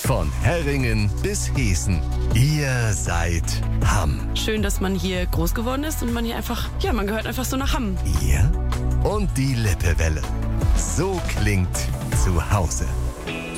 Von Herringen bis Heßen. Ihr seid Hamm. Schön, dass man hier groß geworden ist und man hier einfach, man gehört einfach so nach Hamm. Ihr und die Lippewelle. So klingt zu Hause.